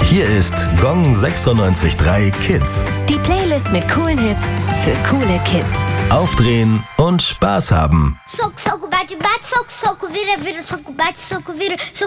Hier ist Gong 96.3 Kids. Die Playlist mit coolen Hits für coole Kids. Aufdrehen und Spaß haben. Soco, soco, bate, bate, soco, soco, vira, vira, soco, bate, soco, vira, soco.